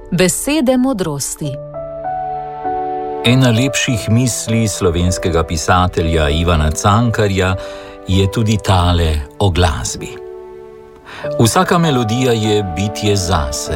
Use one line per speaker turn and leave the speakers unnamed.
Besede modrosti.
Ena lepših misli slovenskega pisatelja Ivana Cankarja je tudi tale o glasbi. Vsaka melodija je bitje zase,